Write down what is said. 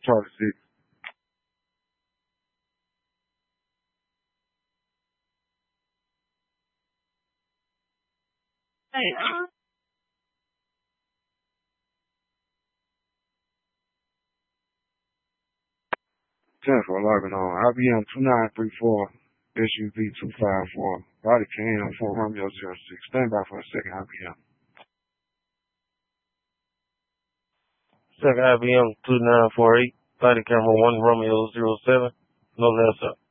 Charlie 6. Hey, 10 for logging on. IBM 2934, SUV 254, body cam 4 Romeo 06. Stand by for a second, IBM. Second IBM 2948, body camera 1 Romeo 07, no less up.